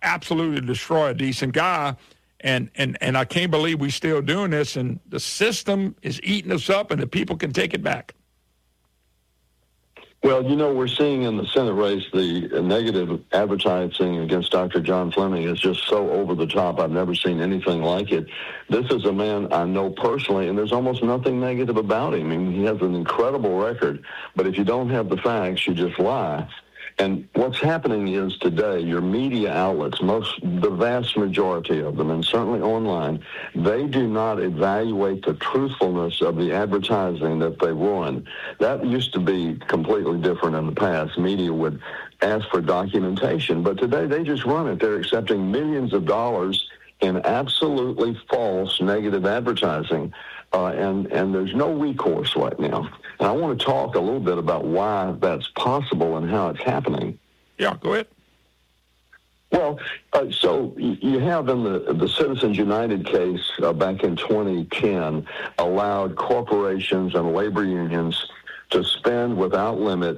absolutely destroy a decent guy. And I can't believe we're still doing this, and the system is eating us up, and the people can take it back. Well, we're seeing in the Senate race the negative advertising against Dr. John Fleming is just so over the top. I've never seen anything like it. This is a man I know personally, and there's almost nothing negative about him. I mean, he has an incredible record, but if you don't have the facts, you just lie. And what's happening is today, your media outlets, the vast majority of them, and certainly online, they do not evaluate the truthfulness of the advertising that they run. That used to be completely different in the past. Media would ask for documentation, but today they just run it. They're accepting millions of dollars in absolutely false negative advertising. And there's no recourse right now. And I want to talk a little bit about why that's possible and how it's happening. Yeah, go ahead. Well, so you have in the Citizens United case back in 2010 allowed corporations and labor unions to spend without limit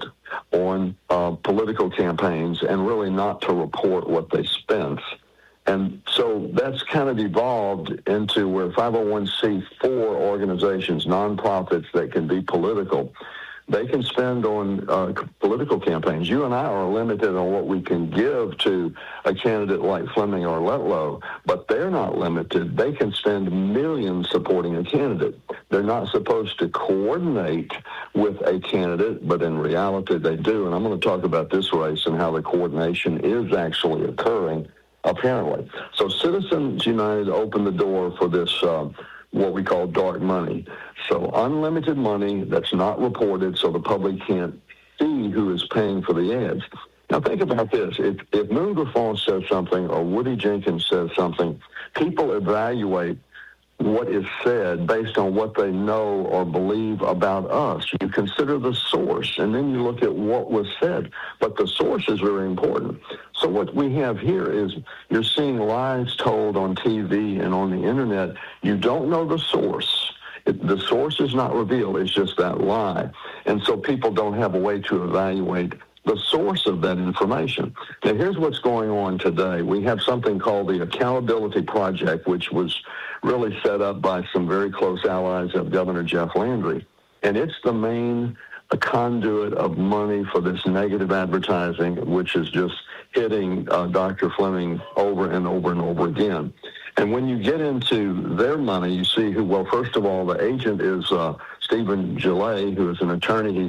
on political campaigns and really not to report what they spent. And so that's kind of evolved into where 501c4 organizations, nonprofits that can be political, they can spend on political campaigns. You and I are limited on what we can give to a candidate like Fleming or Letlow, but they're not limited. They can spend millions supporting a candidate. They're not supposed to coordinate with a candidate, but in reality they do. And I'm going to talk about this race and how the coordination is actually occurring. Apparently. So Citizens United opened the door for this, what we call dark money. So unlimited money that's not reported so the public can't see who is paying for the ads. Now think about this. If Moon Griffon says something or Woody Jenkins says something, people evaluate what is said based on what they know or believe about us. You consider the source, and then you look at what was said. But the source is very important. So what we have here is you're seeing lies told on TV and on the Internet. You don't know the source. The source is not revealed. It's just that lie. And so people don't have a way to evaluate the source of that information. Now, here's what's going on today. We have something called the Accountability Project, which was really set up by some very close allies of Governor Jeff Landry. And it's the main conduit of money for this negative advertising, which is just hitting Dr. Fleming over and over and over again. And when you get into their money, you see who, well, first of all, the agent is Stephen Gillet, who is an attorney.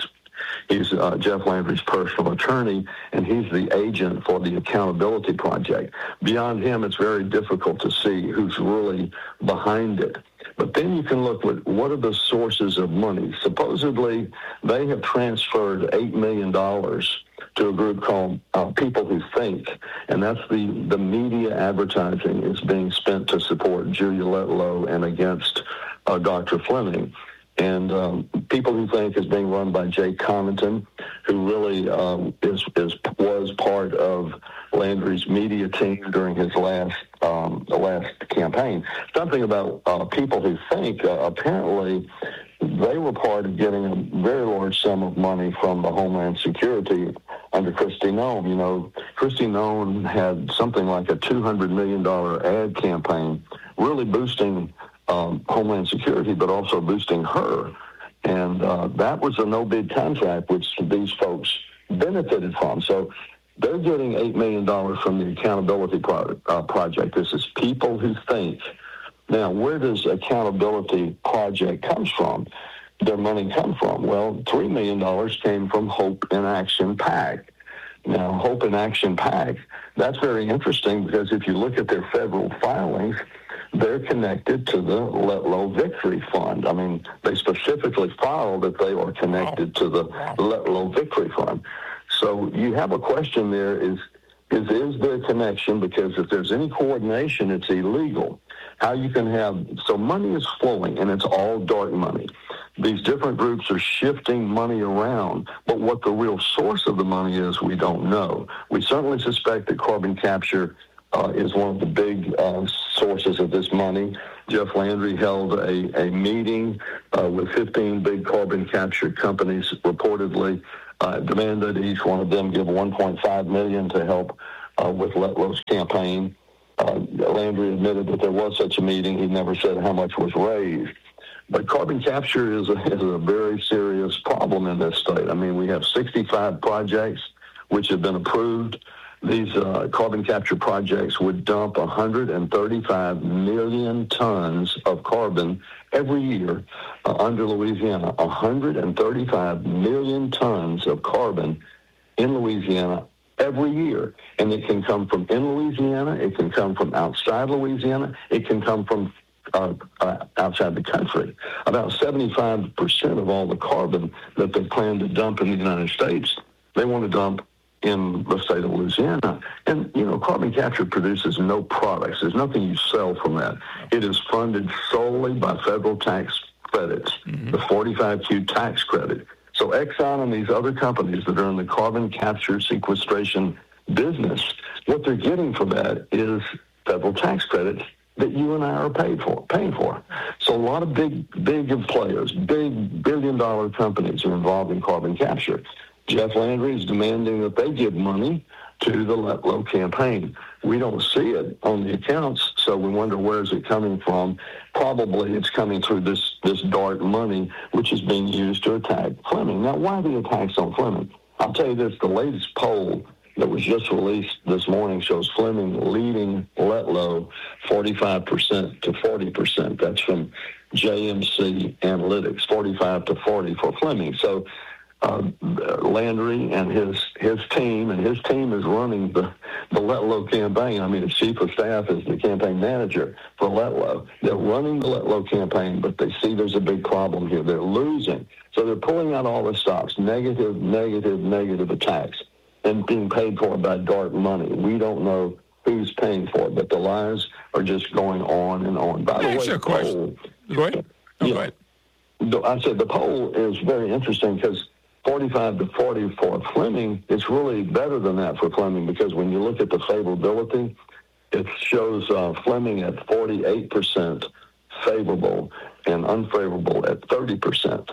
He's Jeff Landry's personal attorney, and he's the agent for the Accountability Project. Beyond him, it's very difficult to see who's really behind it. But then you can look at what are the sources of money. Supposedly, they have transferred $8 million to a group called People Who Think, and that's the media advertising is being spent to support Julia Letlow and against Dr. Fleming. And People Who Think is being run by Jay Connaughton, who really was part of Landry's media team during his last campaign. Something about People Who Think, apparently they were part of getting a very large sum of money from the Homeland Security under Kristi Noem. You know, Kristi Noem had something like a $200 million ad campaign, really boosting Homeland Security, but also boosting her. And that was a no-bid contract, which these folks benefited from. So they're getting $8 million from the Accountability Project. This is People Who Think. Now, where does Accountability Project come from? Their money come from? Well, $3 million came from Hope in Action PAC. Now, Hope in Action PAC, that's very interesting because if you look at their federal filings, they're connected to the Letlow Victory Fund. I mean, they specifically filed that they are connected to the Letlow Victory Fund. So you have a question there is there a connection? Because if there's any coordination, it's illegal. How you can have, so money is flowing, and it's all dark money. These different groups are shifting money around, but what the real source of the money is, we don't know. We certainly suspect that carbon capture is one of the big sources of this money. Jeff Landry held a meeting with 15 big carbon capture companies, reportedly demanded each one of them give $1.5 million to help with Letlow's campaign. Landry admitted that there was such a meeting. He never said how much was raised. But carbon capture is a very serious problem in this state. I mean, we have 65 projects which have been approved. These carbon capture projects would dump 135 million tons of carbon every year under Louisiana. 135 million tons of carbon in Louisiana every year. And it can come from in Louisiana. It can come from outside Louisiana. It can come from outside the country. About 75% of all the carbon that they plan to dump in the United States, they want to dump in the state of Louisiana. And, you know, carbon capture produces no products. There's nothing you sell from that. It is funded solely by federal tax credits, the 45Q tax credit. So Exxon and these other companies that are in the carbon capture sequestration business, what they're getting from that is federal tax credits that you and I are paying for. So a lot of big players, big billion-dollar companies are involved in carbon capture. Jeff Landry is demanding that they give money to the Letlow campaign. We don't see it on the accounts, so we wonder where is it coming from. Probably it's coming through this dark money, which is being used to attack Fleming. Now, why the attacks on Fleming? I'll tell you this, the latest poll that was just released this morning shows Fleming leading Letlow 45% to 40%. That's from JMC Analytics, 45 to 40 for Fleming. So Landry and his team is running the Letlow campaign. I mean, his chief of staff is the campaign manager for Letlow. They're running the Letlow campaign, but they see there's a big problem here. They're losing. So they're pulling out all the stops, negative attacks, and being paid for by dark money. We don't know who's paying for it, but the lies are just going on and on. By the way, the poll, go ahead. Go ahead. I said the poll is very interesting because 45 to 40 for Fleming, it's really better than that for Fleming because when you look at the favorability, it shows Fleming at 48% favorable and unfavorable at 30%.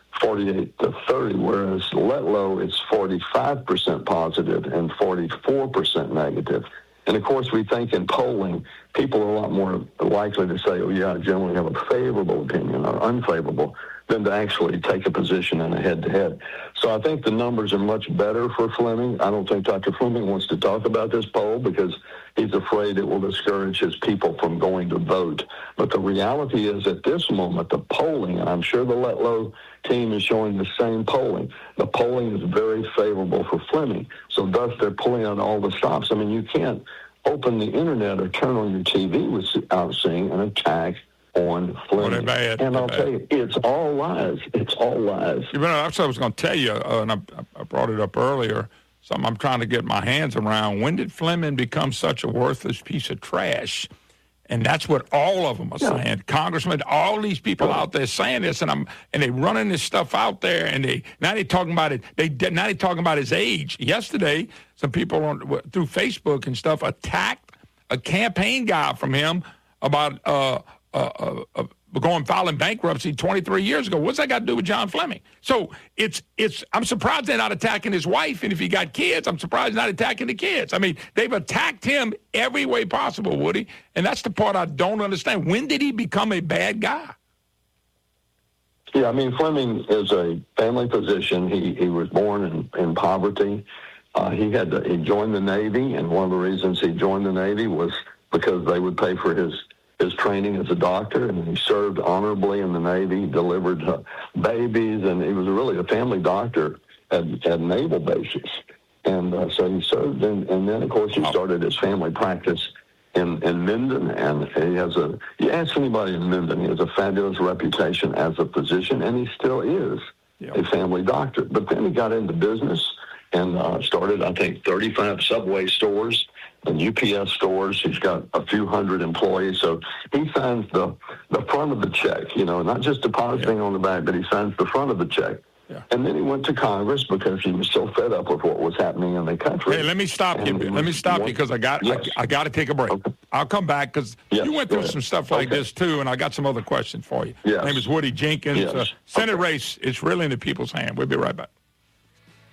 48 to 30, whereas Letlow is 45% positive and 44% negative. And, of course, we think in polling, people are a lot more likely to say, oh, yeah, I generally have a favorable opinion or unfavorable than to actually take a position in a head-to-head. So I think the numbers are much better for Fleming. I don't think Dr. Fleming wants to talk about this poll because he's afraid it will discourage his people from going to vote. But the reality is at this moment, the polling, and I'm sure the Letlow team is showing the same polling, the polling is very favorable for Fleming. So thus they're pulling out all the stops. I mean, you can't open the Internet or turn on your TV without seeing an attack on Fleming. And I'll tell you, it's all lies. It's all lies. You know, that's what I was going to tell you, and I brought it up earlier, something I'm trying to get my hands around. When did Fleming become such a worthless piece of trash? And that's what all of them are saying. Congressmen, all these people out there saying this, and they running this stuff out there, and now they're talking about it. Now they're talking about his age. Yesterday, some people through Facebook and stuff attacked a campaign guy from him about filing bankruptcy 23 years ago. What's that got to do with John Fleming? So I'm surprised they're not attacking his wife, and if he got kids, I'm surprised they're not attacking the kids. I mean, they've attacked him every way possible, Woody, and that's the part I don't understand. When did he become a bad guy? Yeah, I mean, Fleming is a family physician. He was born in poverty. He joined the Navy, and one of the reasons he joined the Navy was because they would pay for his training as a doctor, and he served honorably in the Navy, delivered babies, and he was really a family doctor at naval bases. And so he served, and then, of course, he started his family practice in Minden, and you ask anybody in Minden, he has a fabulous reputation as a physician, and he still is a family doctor. But then he got into business and started, I think, 35 Subway stores and UPS stores. He's got a few hundred employees. So he signs the front of the check, not just depositing on the back, but he signs the front of the check. Yeah. And then he went to Congress because he was so fed up with what was happening in the country. Hey, let me stop you because I got to take a break. Okay. I'll come back because you went through some stuff like this too, and I got some other questions for you. Yes. My name is Woody Jenkins. Yes. Senate race is really in the people's hand. We'll be right back.